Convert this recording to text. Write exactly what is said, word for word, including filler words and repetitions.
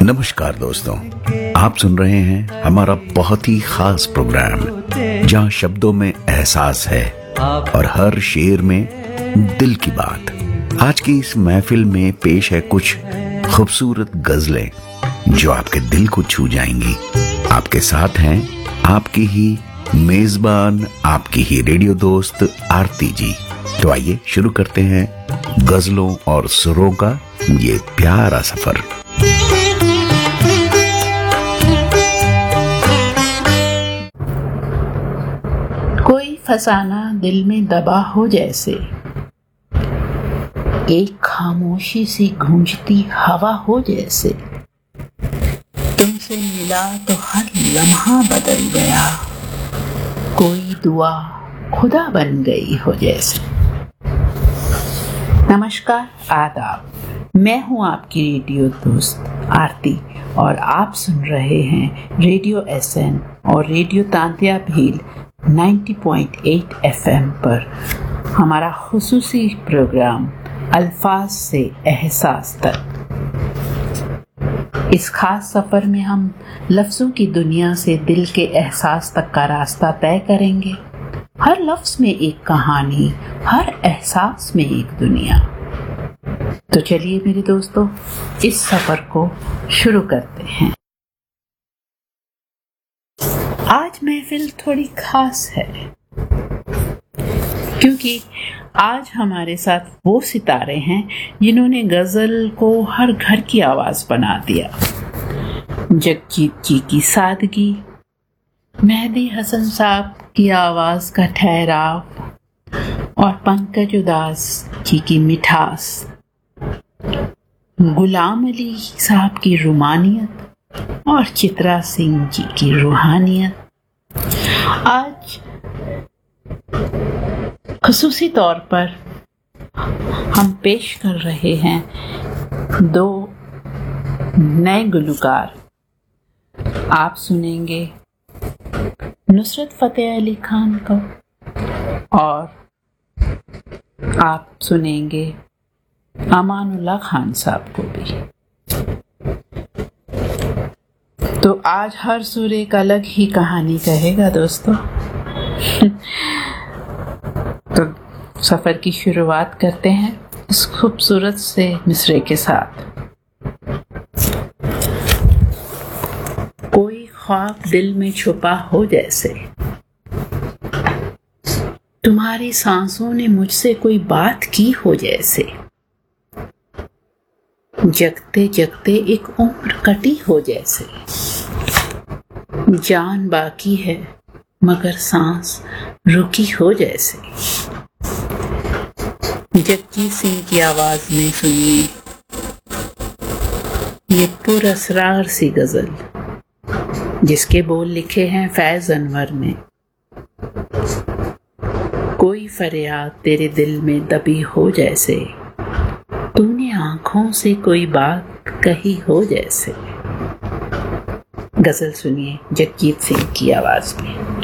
नमस्कार दोस्तों, आप सुन रहे हैं हमारा बहुत ही खास प्रोग्राम जहां शब्दों में एहसास है और हर शेर में दिल की बात। आज की इस महफिल में पेश है कुछ खूबसूरत गजलें जो आपके दिल को छू जाएंगी। आपके साथ हैं आपकी ही मेजबान, आपकी ही रेडियो दोस्त आरती जी। तो आइए शुरू करते हैं गजलों और सुरों का ये प्यारा सफर। कोई फसाना दिल में दबा हो जैसे, एक खामोशी सी गूंजती हवा हो जैसे। तुमसे मिला तो हर लम्हा बदल गया, कोई दुआ खुदा बन गई हो जैसे। नमस्कार, आदाब। मैं हूं आपकी रेडियो दोस्त आरती और आप सुन रहे हैं रेडियो एसएन और रेडियो तांत्या भील नब्बे पॉइंट आठ एफएम पर हमारा खुसूसी प्रोग्राम अल्फाज से एहसास तक। इस खास सफर में हम लफ्जों की दुनिया से दिल के एहसास तक का रास्ता तय करेंगे। हर लफ्ज में एक कहानी, हर एहसास में एक दुनिया। तो चलिए मेरे दोस्तों, इस सफर को शुरू करते हैं। आज महफिल थोड़ी खास है क्योंकि आज हमारे साथ वो सितारे हैं जिन्होंने गजल को हर घर की आवाज बना दिया। जगजीत जी की सादगी, मेहदी हसन साहब की आवाज का ठहराव और पंकज उदास जी की मिठास, गुलाम अली साहब की रुमानियत और चित्रा सिंह जी की रूहानियत। आज खुसूसी तौर पर हम पेश कर रहे हैं दो नए गुलकार। आप सुनेंगे नुसरत फतेह अली खान को और आप सुनेंगे अमानुल्लाह खान साहब को भी। तो आज हर सुर एक अलग ही कहानी कहेगा दोस्तों। तो सफर की शुरुआत करते हैं इस खूबसूरत से मिसरे के साथ। कोई ख्वाब दिल में छुपा हो जैसे, तुम्हारी सांसों ने मुझसे कोई बात की हो जैसे। जगते जगते एक उम्र कटी हो जैसे, जान बाकी है मगर सांस रुकी हो जैसे। जगजीत सिंह की आवाज में सुनिए ये पुरअसरार सी गजल जिसके बोल लिखे हैं फैज अनवर ने। कोई फरियाद तेरे दिल में दबी हो जैसे, तूने आंखों से कोई बात कही हो जैसे। गजल सुनिए जगजीत सिंह की आवाज में।